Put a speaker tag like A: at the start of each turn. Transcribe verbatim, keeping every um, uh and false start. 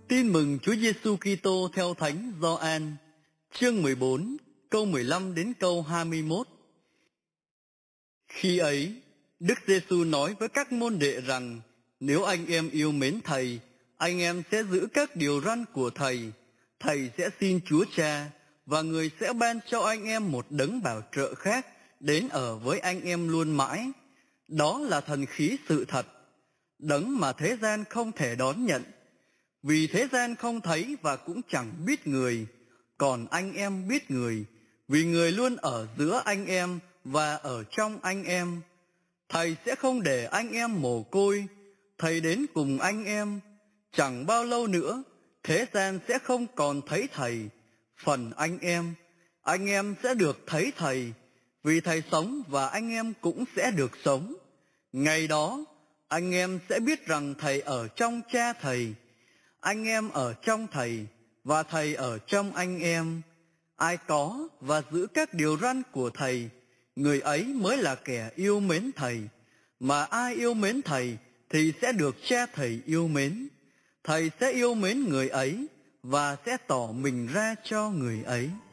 A: Tin mừng Chúa Giêsu Kitô theo Thánh Gioan, chương mười bốn, câu mười lăm đến câu hai mươi mốt. Khi ấy, Đức Giêsu nói với các môn đệ rằng: nếu anh em yêu mến Thầy, anh em sẽ giữ các điều răn của Thầy. Thầy sẽ xin Chúa Cha, và Người sẽ ban cho anh em một đấng bảo trợ khác đến ở với anh em luôn mãi. Đó là thần khí sự thật, đấng mà thế gian không thể đón nhận, vì thế gian không thấy và cũng chẳng biết Người. Còn anh em biết Người, vì Người luôn ở giữa anh em và ở trong anh em. Thầy sẽ không để anh em mồ côi, Thầy đến cùng anh em. Chẳng bao lâu nữa, thế gian sẽ không còn thấy Thầy. Phần anh em, anh em sẽ được thấy Thầy, vì Thầy sống và anh em cũng sẽ được sống. Ngày đó, anh em sẽ biết rằng Thầy ở trong Cha Thầy, anh em ở trong Thầy, và Thầy ở trong anh em. Ai có và giữ các điều răn của Thầy, người ấy mới là kẻ yêu mến Thầy. Mà ai yêu mến Thầy thì sẽ được Cha Thầy yêu mến. Thầy sẽ yêu mến người ấy và sẽ tỏ mình ra cho người ấy.